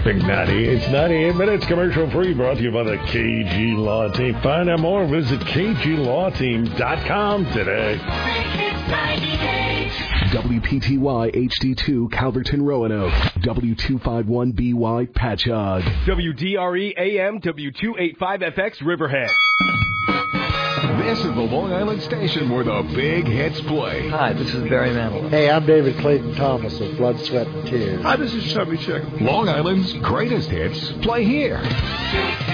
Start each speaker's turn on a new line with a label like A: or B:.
A: Big 98. It's 98 minutes commercial free, brought to you by the KG Law Team. Find out more. Visit KGLawTeam.com today.
B: WPTY HD2 Calverton Roanoke. W251BY Patchogue.
C: WDRE AM W285FX Riverhead.
D: This is the Long Island station where the big hits play.
E: Hi, this is Barry Manilow.
F: Hey, I'm David Clayton Thomas of Blood, Sweat, and Tears.
G: Hi, this is Chubby Checker.
D: Long Island's greatest hits play here.